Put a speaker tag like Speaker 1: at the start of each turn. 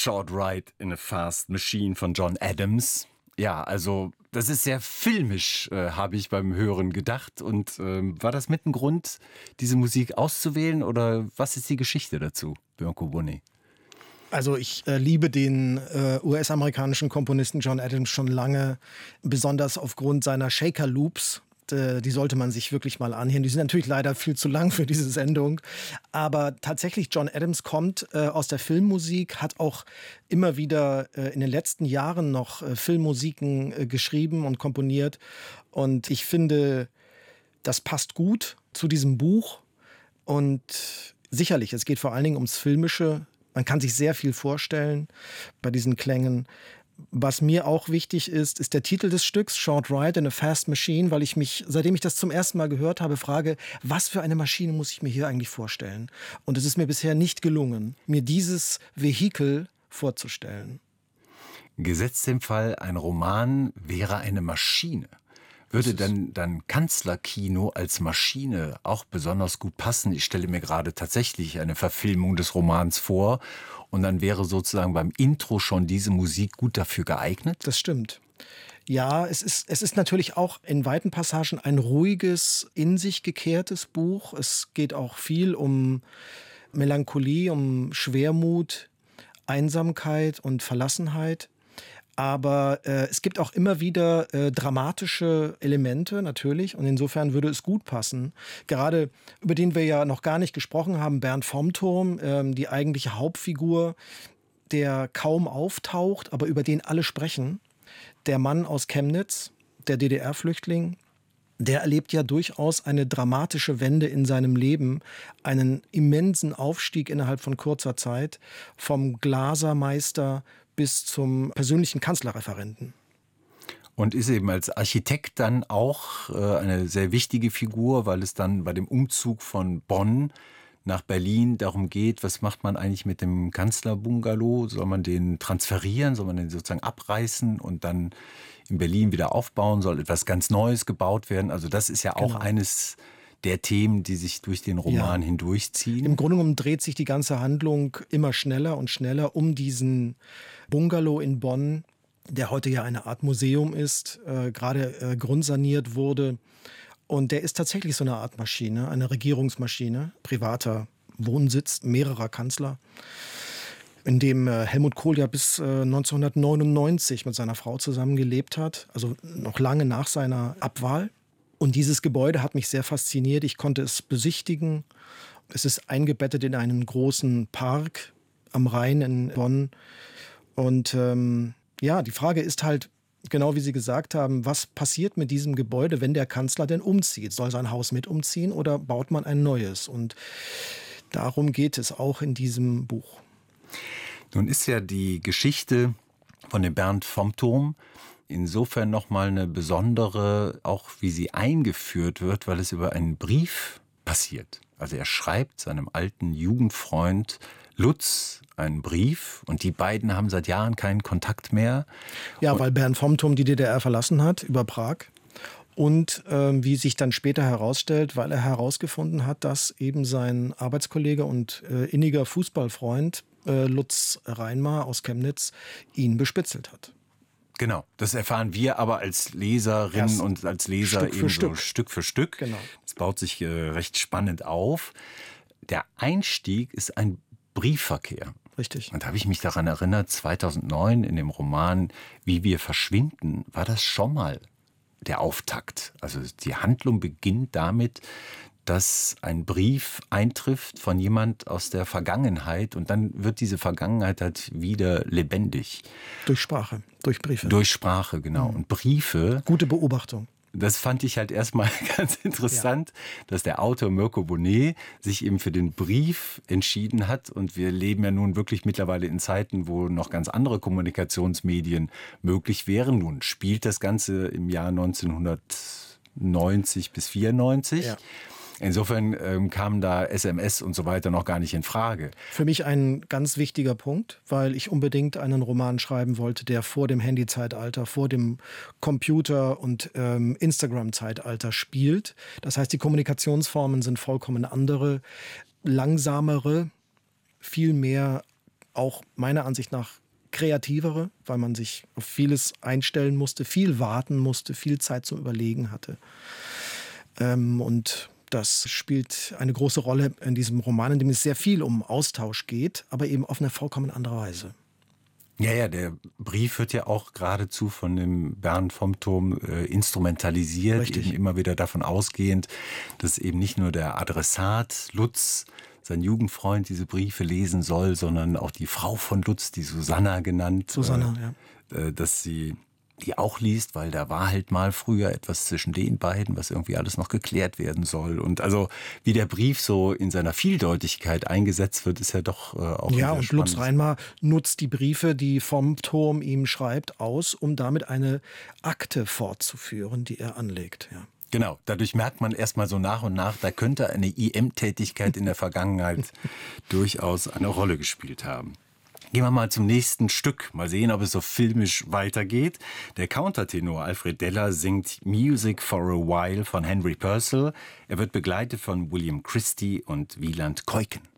Speaker 1: Short Ride in a Fast Machine von John Adams. Ja, also das ist sehr filmisch, habe ich beim Hören gedacht. Und war das mit ein Grund, diese Musik auszuwählen? Oder was ist die Geschichte dazu, Mirko Bonet?
Speaker 2: Also ich liebe den US-amerikanischen Komponisten John Adams schon lange, besonders aufgrund seiner Shaker Loops. Die sollte man sich wirklich mal anhören. Die sind natürlich leider viel zu lang für diese Sendung. Aber tatsächlich, John Adams kommt aus der Filmmusik, hat auch immer wieder in den letzten Jahren noch Filmmusiken geschrieben und komponiert. Und ich finde, das passt gut zu diesem Buch. Und sicherlich, es geht vor allen Dingen ums Filmische. Man kann sich sehr viel vorstellen bei diesen Klängen. Was mir auch wichtig ist, ist der Titel des Stücks, Short Ride in a Fast Machine, weil ich mich, seitdem ich das zum ersten Mal gehört habe, frage, was für eine Maschine muss ich mir hier eigentlich vorstellen? Und es ist mir bisher nicht gelungen, mir dieses Vehikel vorzustellen.
Speaker 1: Gesetzt im Fall, ein Roman wäre eine Maschine. Würde dann Kanzlerkino als Maschine auch besonders gut passen? Ich stelle mir gerade tatsächlich eine Verfilmung des Romans vor und dann wäre sozusagen beim Intro schon diese Musik gut dafür geeignet?
Speaker 2: Das stimmt. Ja, es ist natürlich auch in weiten Passagen ein ruhiges, in sich gekehrtes Buch. Es geht auch viel um Melancholie, um Schwermut, Einsamkeit und Verlassenheit. Aber es gibt auch immer wieder dramatische Elemente natürlich und insofern würde es gut passen. Gerade über den wir ja noch gar nicht gesprochen haben, Bernd vom Turm, die eigentliche Hauptfigur, der kaum auftaucht, aber über den alle sprechen. Der Mann aus Chemnitz, der DDR-Flüchtling, der erlebt ja durchaus eine dramatische Wende in seinem Leben, einen immensen Aufstieg innerhalb von kurzer Zeit, vom Glasermeister bis zum persönlichen Kanzlerreferenten.
Speaker 1: Und ist eben als Architekt dann auch eine sehr wichtige Figur, weil es dann bei dem Umzug von Bonn nach Berlin darum geht, was macht man eigentlich mit dem Kanzlerbungalow? Soll man den transferieren? Soll man den sozusagen abreißen und dann in Berlin wieder aufbauen? Soll etwas ganz Neues gebaut werden? Also das ist ja auch eines der Themen, die sich durch den Roman hindurchziehen.
Speaker 2: Im Grunde genommen dreht sich die ganze Handlung immer schneller und schneller um diesen Bungalow in Bonn, der heute ja eine Art Museum ist, gerade grundsaniert wurde. Und der ist tatsächlich so eine Art Maschine, eine Regierungsmaschine, privater Wohnsitz mehrerer Kanzler, in dem Helmut Kohl ja bis 1999 mit seiner Frau zusammengelebt hat, also noch lange nach seiner Abwahl. Und dieses Gebäude hat mich sehr fasziniert. Ich konnte es besichtigen. Es ist eingebettet in einen großen Park am Rhein in Bonn. Und die Frage ist halt, genau wie Sie gesagt haben, was passiert mit diesem Gebäude, wenn der Kanzler denn umzieht? Soll sein Haus mit umziehen oder baut man ein neues? Und darum geht es auch in diesem Buch.
Speaker 1: Nun ist ja die Geschichte von dem Bernd vom Turm insofern nochmal eine besondere, auch wie sie eingeführt wird, weil es über einen Brief passiert. Also er schreibt seinem alten Jugendfreund Lutz einen Brief und die beiden haben seit Jahren keinen Kontakt mehr.
Speaker 2: Ja, weil Bernd vom Turm die DDR verlassen hat, über Prag. Und wie sich dann später herausstellt, weil er herausgefunden hat, dass eben sein Arbeitskollege und inniger Fußballfreund Lutz Reinmar aus Chemnitz ihn bespitzelt hat.
Speaker 1: Genau, das erfahren wir aber als Leserinnen und als Leser eben so Stück für Stück.
Speaker 2: Genau.
Speaker 1: Das baut sich recht spannend auf. Der Einstieg ist ein Briefverkehr.
Speaker 2: Richtig.
Speaker 1: Und da habe ich mich daran erinnert, 2009 in dem Roman Wie wir verschwinden, war das schon mal der Auftakt. Also die Handlung beginnt damit, dass ein Brief eintrifft von jemand aus der Vergangenheit und dann wird diese Vergangenheit halt wieder lebendig.
Speaker 2: Durch Sprache, durch Briefe.
Speaker 1: Durch Sprache, genau. Und Briefe.
Speaker 2: Gute Beobachtung.
Speaker 1: Das fand ich halt erstmal ganz interessant, dass der Autor Mirko Bonet sich eben für den Brief entschieden hat. Und wir leben ja nun wirklich mittlerweile in Zeiten, wo noch ganz andere Kommunikationsmedien möglich wären. Nun spielt das Ganze im Jahr 1990 bis 94. Ja. Insofern kamen da SMS und so weiter noch gar nicht in Frage.
Speaker 2: Für mich ein ganz wichtiger Punkt, weil ich unbedingt einen Roman schreiben wollte, der vor dem Handy-Zeitalter, vor dem Computer- und Instagram-Zeitalter spielt. Das heißt, die Kommunikationsformen sind vollkommen andere, langsamere, viel mehr auch meiner Ansicht nach kreativere, weil man sich auf vieles einstellen musste, viel warten musste, viel Zeit zum Überlegen hatte. Und das spielt eine große Rolle in diesem Roman, in dem es sehr viel um Austausch geht, aber eben auf eine vollkommen andere Weise.
Speaker 1: Ja, der Brief wird ja auch geradezu von dem Bernd vom Turm instrumentalisiert,
Speaker 2: Richtig.
Speaker 1: eben immer wieder davon ausgehend, dass eben nicht nur der Adressat Lutz, sein Jugendfreund, diese Briefe lesen soll, sondern auch die Frau von Lutz, die Susanna genannt,
Speaker 2: Susanna, ja.
Speaker 1: dass sie die auch liest, weil da war halt mal früher etwas zwischen den beiden, was irgendwie alles noch geklärt werden soll. Und also wie der Brief so in seiner Vieldeutigkeit eingesetzt wird, ist ja doch auch
Speaker 2: Ja,
Speaker 1: sehr
Speaker 2: und
Speaker 1: spannend.
Speaker 2: Lutz Reinmar nutzt die Briefe, die vom Turm ihm schreibt, aus, um damit eine Akte fortzuführen, die er anlegt. Ja.
Speaker 1: Genau, dadurch merkt man erstmal so nach und nach, da könnte eine IM-Tätigkeit in der Vergangenheit durchaus eine Rolle gespielt haben. Gehen wir mal zum nächsten Stück. Mal sehen, ob es so filmisch weitergeht. Der Countertenor Alfred Deller singt Music for a While von Henry Purcell. Er wird begleitet von William Christie und Wieland Keuken.